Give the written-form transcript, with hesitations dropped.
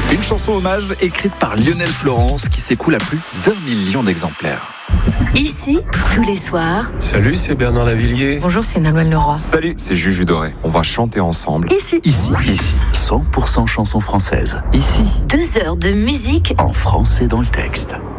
Une chanson hommage écrite par Lionel Florence qui s'écoule à plus d'1 million d'exemplaires. Ici, tous les soirs. Salut, c'est Bernard Lavillier. Bonjour, c'est Nolwenn Leroy. Salut, c'est Juju Doré. On va chanter ensemble. Ici. 100% chansons françaises. Ici, 2 heures de musique en français dans le texte.